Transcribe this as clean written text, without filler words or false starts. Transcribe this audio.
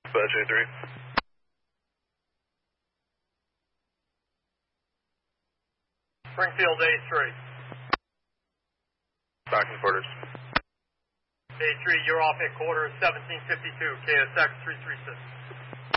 Dispatch A3. Springfield A3. Back in quarters. A3, you're off at quarters 1752, KSX 336.